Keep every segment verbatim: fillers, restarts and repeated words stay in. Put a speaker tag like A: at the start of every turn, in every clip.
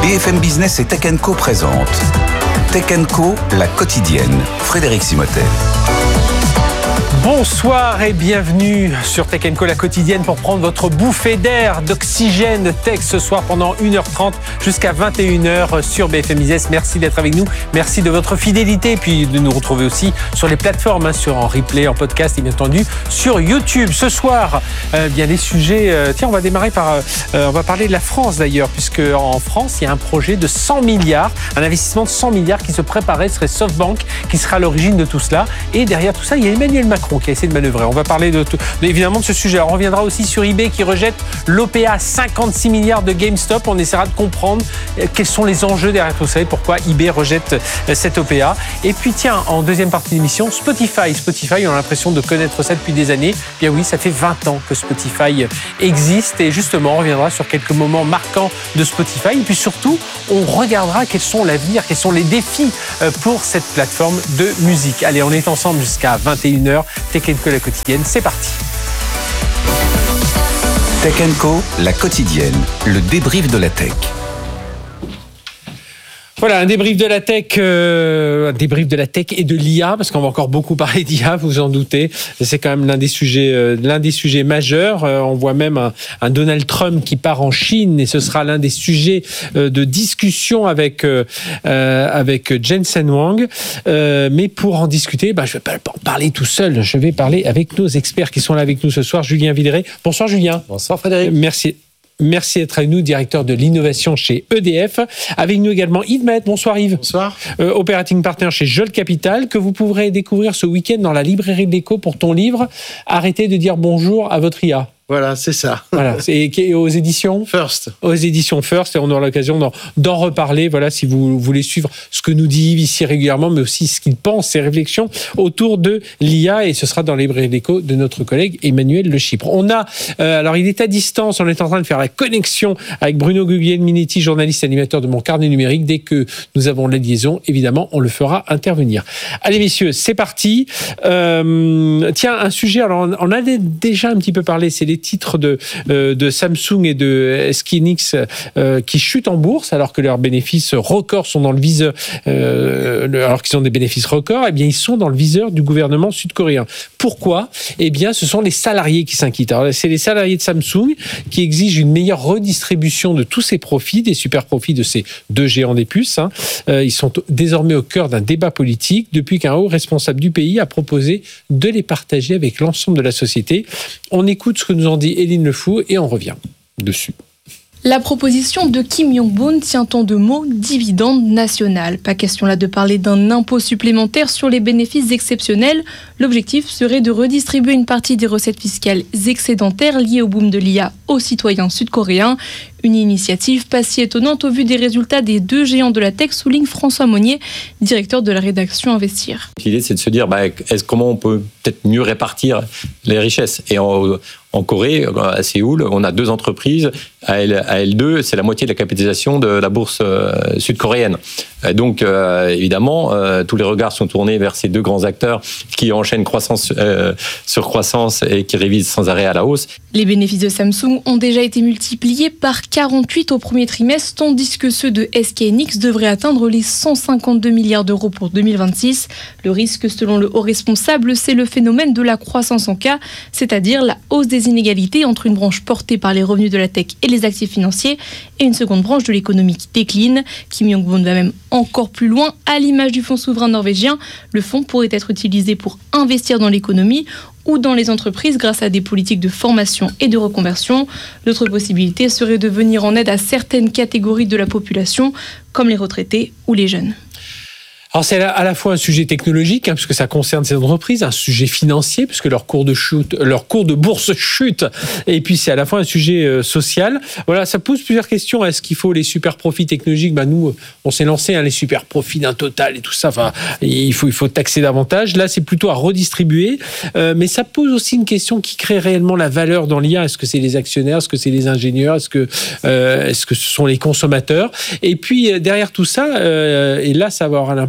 A: B F M Business et Tech and Co présente Tech and Co, la quotidienne. Frédéric Simotel.
B: Bonsoir et bienvenue sur Tech and Co, la quotidienne, pour prendre votre bouffée d'air, d'oxygène, de tech ce soir pendant une heure trente jusqu'à vingt et une heures sur B F M Business. Merci d'être avec nous, merci de votre fidélité et puis de nous retrouver aussi sur les plateformes, hein, sur en replay, en podcast et bien entendu sur YouTube. Ce soir, euh, bien les sujets, euh, tiens on va démarrer par, euh, on va parler de la France d'ailleurs, puisque en France il y a un projet de cent milliards, un investissement de cent milliards qui se préparait, ce serait SoftBank qui sera à l'origine de tout cela, et derrière tout ça il y a Emmanuel Macron qui a essayé de manœuvrer. On va parler de tout, évidemment de ce sujet. On reviendra aussi sur eBay qui rejette l'O P A cinquante-six milliards de GameStop. On essaiera de comprendre quels sont les enjeux derrière tout ça et pourquoi eBay rejette cette O P A. Et puis tiens, en deuxième partie de l'émission, Spotify. Spotify, on a l'impression de connaître ça depuis des années. Bien oui, ça fait vingt ans que Spotify existe et justement, on reviendra sur quelques moments marquants de Spotify. Et puis surtout, on regardera quels sont l'avenir, quels sont les défis pour cette plateforme de musique. Allez, on est ensemble jusqu'à vingt et une heures. Tech and Co, la quotidienne, c'est parti.
A: Tech and Co, la quotidienne, le débrief de la tech.
B: Voilà, un débrief de la tech, euh, un débrief de la tech et de l'I A, parce qu'on va encore beaucoup parler d'I A, vous en doutez. C'est quand même l'un des sujets, euh, l'un des sujets majeurs. Euh, on voit même un, un Donald Trump qui part en Chine, et ce sera l'un des sujets euh, de discussion avec euh, euh, avec Jensen Huang. Euh, mais pour en discuter, bah, je vais pas en parler tout seul. Je vais parler avec nos experts qui sont là avec nous ce soir. Julien Villeray. Bonsoir Julien.
C: Bonsoir Frédéric.
B: Merci. Merci d'être avec nous, directeur de l'innovation chez E D F. Avec nous également Yves Maët. Bonsoir Yves.
C: Bonsoir.
B: Euh, operating partner chez Jolt Capital, que vous pourrez découvrir ce week-end dans la librairie de l'Écho pour ton livre « Arrêtez de dire bonjour à votre I A ».
C: Voilà, c'est ça.
B: Voilà, c'est aux éditions
C: First.
B: Aux éditions First, et on aura l'occasion d'en, d'en reparler. Voilà, si vous voulez suivre ce que nous dit Yves ici régulièrement, mais aussi ce qu'il pense, ses réflexions autour de l'I A, et ce sera dans les librairies d'écho de notre collègue Emmanuel Le Chypre. On a, euh, alors il est à distance, on est en train de faire la connexion avec Bruno Guglielminetti, journaliste animateur de Mon Carnet Numérique. Dès que nous avons la liaison, évidemment, on le fera intervenir. Allez messieurs, c'est parti. Euh, tiens, un sujet, alors on en a déjà un petit peu parlé, c'est les titres de, euh, de Samsung et de S K Hynix euh, qui chutent en bourse alors que leurs bénéfices records sont dans le viseur, euh, alors qu'ils ont des bénéfices records, eh bien ils sont dans le viseur du gouvernement sud-coréen. Pourquoi ? Eh bien ce sont les salariés qui s'inquiètent. Alors, c'est les salariés de Samsung qui exigent une meilleure redistribution de tous ces profits, des super profits de ces deux géants des puces. Hein. Euh, ils sont désormais au cœur d'un débat politique depuis qu'un haut responsable du pays a proposé de les partager avec l'ensemble de la société. On écoute ce que nous en dit Éline Le Fou et on revient dessus.
D: La proposition de Kim Jong-un tient en deux mots dividende national. Pas question là de parler d'un impôt supplémentaire sur les bénéfices exceptionnels. L'objectif serait de redistribuer une partie des recettes fiscales excédentaires liées au boom de l'I A aux citoyens sud-coréens. Une initiative pas si étonnante au vu des résultats des deux géants de la tech, souligne François Monnier, directeur de la rédaction Investir.
E: L'idée, c'est de se dire bah, est-ce, comment on peut peut-être mieux répartir les richesses. Et en, en Corée, à Séoul, on a deux entreprises. À L deux, c'est la moitié de la capitalisation de la bourse euh, sud-coréenne. Donc, euh, évidemment, euh, tous les regards sont tournés vers ces deux grands acteurs qui enchaînent croissance euh, sur croissance et qui révisent sans arrêt à la hausse.
D: Les bénéfices de Samsung ont déjà été multipliés par quarante-huit au premier trimestre, tandis que ceux de S K Hynix devraient atteindre les cent cinquante-deux milliards d'euros pour deux mille vingt-six. Le risque, selon le haut responsable, c'est le phénomène de la croissance en K, c'est-à-dire la hausse des inégalités entre une branche portée par les revenus de la tech et les actifs financiers et une seconde branche de l'économie qui décline. Kim Jong-un va même encore plus loin. À l'image du fonds souverain norvégien, le fonds pourrait être utilisé pour investir dans l'économie ou dans les entreprises grâce à des politiques de formation et de reconversion. L'autre possibilité serait de venir en aide à certaines catégories de la population, comme les retraités ou les jeunes.
B: Alors c'est à la fois un sujet technologique, hein, puisque ça concerne ces entreprises, un sujet financier, puisque leur cours de chute, leur cours de bourse chute, et puis c'est à la fois un sujet euh, social. Voilà, ça pose plusieurs questions. Est-ce qu'il faut les super profits technologiques ? Ben nous, on s'est lancé hein, les super profits d'un Total et tout ça. Enfin, il faut il faut taxer davantage. Là, c'est plutôt à redistribuer, euh, mais ça pose aussi une question qui crée réellement la valeur dans l'I A. Est-ce que c'est les actionnaires ? Est-ce que c'est les ingénieurs ? Est-ce que euh, est-ce que ce sont les consommateurs ? Et puis derrière tout ça, euh, et là, ça va avoir un impact.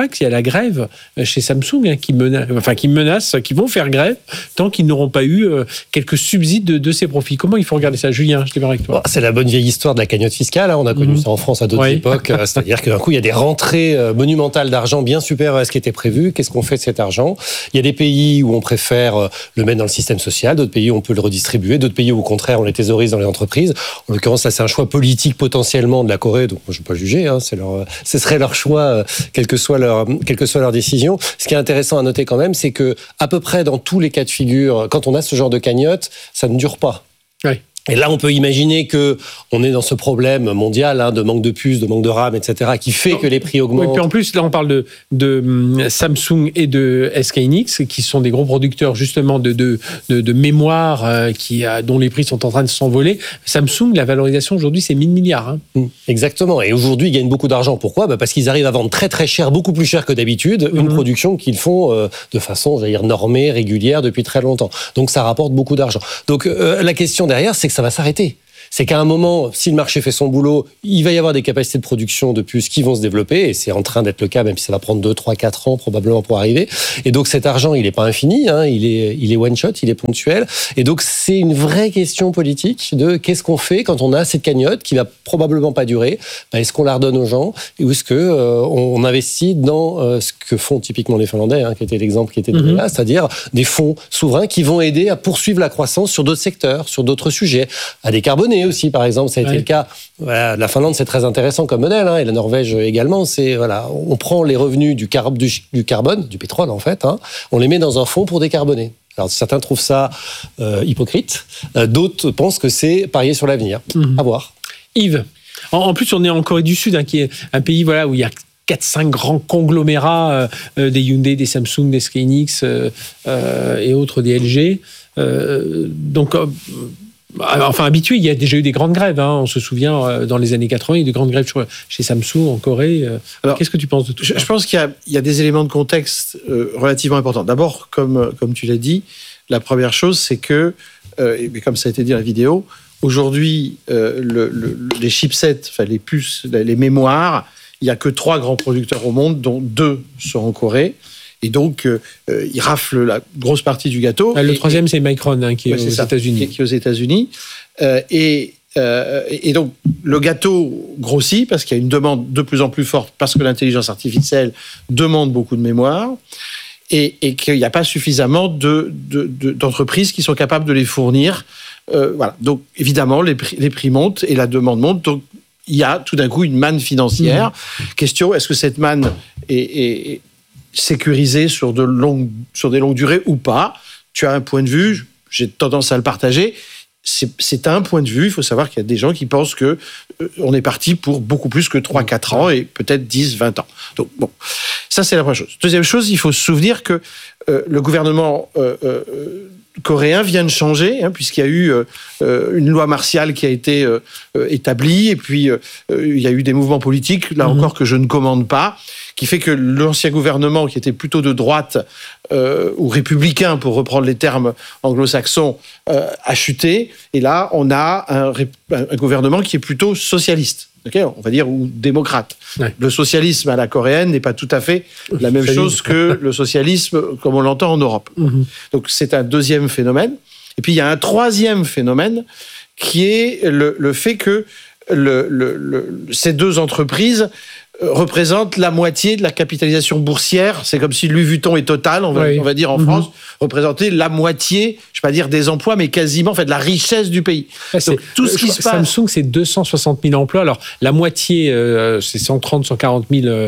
B: pas qu'il y a la grève chez Samsung hein, qui, menace, enfin, qui menace, qui vont faire grève tant qu'ils n'auront pas eu euh, quelques subsides de, de ces profits. Comment il faut regarder ça, Julien? Je démarre avec toi.
C: Bon, c'est la bonne vieille histoire de la cagnotte fiscale. Hein. On a connu mmh. ça en France à d'autres oui. époques. C'est-à-dire que d'un coup, il y a des rentrées monumentales d'argent bien supérieures à ce qui était prévu. Qu'est-ce qu'on fait de cet argent? Il y a des pays où on préfère le mettre dans le système social, d'autres pays où on peut le redistribuer, d'autres pays où au contraire on les thésaurise dans les entreprises. En l'occurrence, là, c'est un choix politique potentiellement de la Corée, donc moi, je ne vais pas juger. Hein. C'est leur, ce serait leur choix, quelle que soit leur, quelle que soit leur décision. Ce qui est intéressant à noter quand même, c'est que à peu près dans tous les cas de figure, quand on a ce genre de cagnotte, ça ne dure pas.
B: Oui.
C: Et là, on peut imaginer que on est dans ce problème mondial hein, de manque de puces, de manque de RAM, et cetera, qui fait non, que les prix augmentent.
B: Oui, puis en plus, là, on parle de, de Samsung et de S K Hynix, qui sont des gros producteurs justement de, de, de, de mémoire euh, qui a, dont les prix sont en train de s'envoler. Samsung, la valorisation aujourd'hui, c'est mille milliards. Hein.
C: Mmh, exactement. Et aujourd'hui, ils gagnent beaucoup d'argent. Pourquoi ? Bah parce qu'ils arrivent à vendre très très cher, beaucoup plus cher que d'habitude, mmh. une production qu'ils font euh, de façon, j'allais dire, normée, régulière depuis très longtemps. Donc ça rapporte beaucoup d'argent. Donc euh, la question derrière, c'est que ça va s'arrêter. C'est qu'à un moment, si le marché fait son boulot, il va y avoir des capacités de production de puces qui vont se développer, et c'est en train d'être le cas, même si ça va prendre deux, trois, quatre ans probablement pour arriver. Et donc cet argent, il n'est pas infini, hein, il est, il est one shot, il est ponctuel. Et donc c'est une vraie question politique de qu'est-ce qu'on fait quand on a cette cagnotte qui va probablement pas durer. Ben, est-ce qu'on la redonne aux gens ou est-ce que euh, on investit dans euh, ce que font typiquement les Finlandais, hein, qui était l'exemple qui était donné mm-hmm. là, c'est-à-dire des fonds souverains qui vont aider à poursuivre la croissance sur d'autres secteurs, sur d'autres sujets, à décarboner aussi, par exemple, ça a été ouais. le cas. Voilà, la Finlande, c'est très intéressant comme modèle, hein, et la Norvège également. C'est voilà, on prend les revenus du, car- du, du carbone, du pétrole en fait, hein, on les met dans un fonds pour décarboner. Alors certains trouvent ça euh, hypocrite, euh, d'autres pensent que c'est parier sur l'avenir. Mmh. À voir.
B: Yves, en, en plus, on est en Corée du Sud, hein, qui est un pays voilà où il y a quatre cinq grands conglomérats, euh, des Hyundai, des Samsung, des S K Hynix euh, euh, et autres, des L G. Euh, donc euh, Enfin, habitué, il y a déjà eu des grandes grèves. Hein. On se souvient, dans les années quatre-vingts, il y a eu des grandes grèves chez Samsung, en Corée. Alors, qu'est-ce que tu penses de tout
F: je,
B: ça ?
F: Je pense qu'il y a, il y a des éléments de contexte euh, relativement importants. D'abord, comme, comme tu l'as dit, la première chose, c'est que, euh, et comme ça a été dit dans la vidéo, aujourd'hui, euh, le, le, les chipsets, enfin les puces, les mémoires, il n'y a que trois grands producteurs au monde, dont deux sont en Corée. Et donc, euh, ils raflent la grosse partie du gâteau.
B: Ah, le
F: et,
B: troisième,
F: et,
B: c'est Micron, hein, qui est ouais, aux ça, États-Unis.
F: Qui est aux États-Unis. Euh, et, euh, et donc, le gâteau grossit parce qu'il y a une demande de plus en plus forte, parce que l'intelligence artificielle demande beaucoup de mémoire, et, et qu'il n'y a pas suffisamment de, de, de, d'entreprises qui sont capables de les fournir. Euh, voilà. Donc, évidemment, les prix, les prix montent et la demande monte. Donc, il y a tout d'un coup une manne financière. Mmh. Question, est-ce que cette manne est... est, est sécurisé sur, de longues, sur des longues durées ou pas. Tu as un point de vue, j'ai tendance à le partager. C'est, c'est un point de vue. Il faut savoir qu'il y a des gens qui pensent qu'on euh, est parti pour beaucoup plus que trois à quatre ans et peut-être dix, vingt ans. Donc, bon, ça, c'est la première chose. Deuxième chose, il faut se souvenir que euh, le gouvernement euh, euh, coréen vient de changer, hein, puisqu'il y a eu euh, une loi martiale qui a été euh, établie, et puis euh, il y a eu des mouvements politiques, là mmh. encore, que je ne commande pas, qui fait que l'ancien gouvernement, qui était plutôt de droite euh, ou républicain, pour reprendre les termes anglo-saxons, euh, a chuté. Et là, on a un, un gouvernement qui est plutôt socialiste, okay, on va dire, ou démocrate. Ouais. Le socialisme à la coréenne n'est pas tout à fait la même chose que le socialisme comme on l'entend en Europe. Mm-hmm. Donc c'est un deuxième phénomène. Et puis il y a un troisième phénomène qui est le, le fait que le, le, le, ces deux entreprises représente la moitié de la capitalisation boursière. C'est comme si Louis Vuitton et Total, on va, oui. on va dire en mmh. France, représentaient la moitié, je ne vais pas dire des emplois, mais quasiment en fait, de la richesse du pays.
B: Ouais, donc, tout ce qui se passe... Samsung, c'est deux cent soixante mille emplois. Alors, la moitié, euh, c'est cent trente, cent quarante mille euh,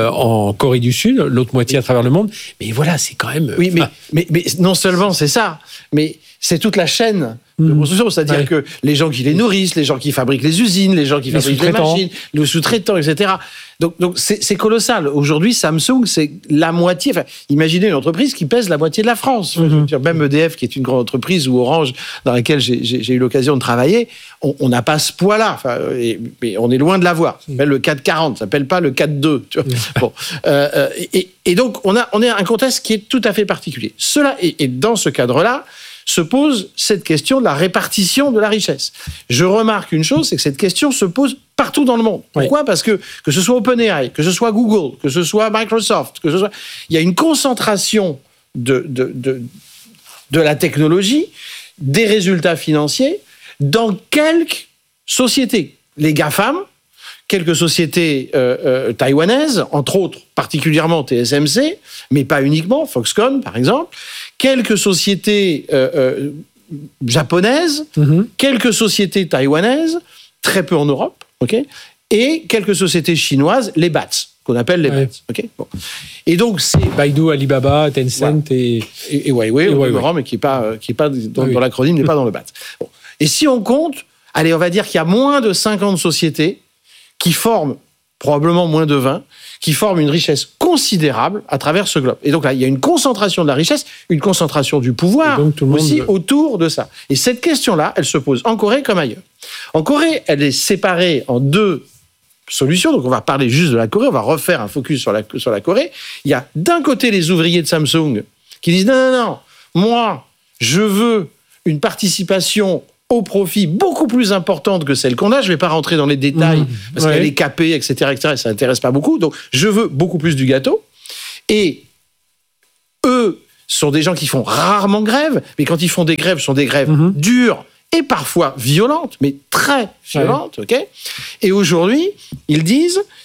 B: en Corée du Sud, l'autre moitié à travers le monde. Mais voilà, c'est quand même...
F: Oui, mais, mais, mais non seulement c'est ça, mais c'est toute la chaîne de construction, c'est-à-dire ouais. que les gens qui les nourrissent, les gens qui fabriquent les usines, les gens qui les fabriquent les machines, les sous-traitants, et cetera. Donc, donc c'est, c'est colossal. Aujourd'hui, Samsung, c'est la moitié. Enfin, imaginez une entreprise qui pèse la moitié de la France. Mm-hmm. Même E D F, qui est une grande entreprise, ou Orange, dans laquelle j'ai, j'ai, j'ai eu l'occasion de travailler, on n'a pas ce poids-là. Enfin, et, mais on est loin de l'avoir. Ça s'appelle le quatre quarante, ça s'appelle pas le quatre deux. Tu vois. Mm-hmm. Bon, euh, et, et donc, on a, on a un contexte qui est tout à fait particulier. Cela, et, et dans ce cadre-là, se pose cette question de la répartition de la richesse. Je remarque une chose, c'est que cette question se pose partout dans le monde. Pourquoi ? Oui. Parce que que ce soit OpenAI, que ce soit Google, que ce soit Microsoft, que ce soit... Il y a une concentration de, de, de, de la technologie, des résultats financiers, dans quelques sociétés. Les GAFAM, quelques sociétés euh, euh, taïwanaises, entre autres, particulièrement T S M C, mais pas uniquement, Foxconn par exemple, quelques sociétés euh, euh, japonaises, mm-hmm. quelques sociétés taïwanaises, très peu en Europe, ok, et quelques sociétés chinoises, les B A T S, qu'on appelle les ouais. B A T S. Okay, bon. Et donc c'est
B: Baidu, Alibaba, Tencent voilà. et...
F: et et Huawei, et Huawei. mais qui est pas qui est pas dans, oui. dans l'acronyme, n'est pas dans le B A T S. Bon. Et si on compte, allez, on va dire qu'il y a moins de cinquante sociétés qui forment, probablement moins de vingt, qui forment une richesse considérable à travers ce globe. Et donc là, il y a une concentration de la richesse, une concentration du pouvoir aussi monde... autour de ça. Et cette question-là, elle se pose en Corée comme ailleurs. En Corée, elle est séparée en deux solutions. Donc on va parler juste de la Corée, on va refaire un focus sur la, sur la Corée. Il y a d'un côté les ouvriers de Samsung qui disent « Non, non, non, moi, je veux une participation au profit beaucoup plus importante que celle qu'on a. Je ne vais pas rentrer dans les détails mmh, parce ouais. qu'elle est capée, et cetera, et cetera. Et ça n'intéresse pas beaucoup. Donc, je veux beaucoup plus du gâteau. Et eux sont des gens qui font rarement grève, mais quand ils font des grèves, ce sont des grèves mmh. dures et parfois violentes, mais très violentes. Ouais. Okay, et aujourd'hui, ils disent,